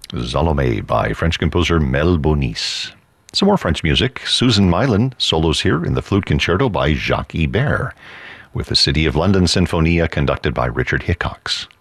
Salome by French composer Mel Bonis. Some more French music. Susan Mylan solos here in the Flute Concerto by Jacques Ibert, with the City of London Sinfonia conducted by Richard Hickox.